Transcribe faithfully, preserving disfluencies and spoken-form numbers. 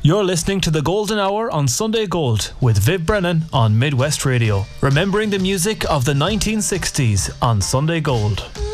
You're listening to The Golden Hour on Sunday Gold with Viv Brennan on Midwest Radio. Remembering the music of the nineteen sixties on Sunday Gold.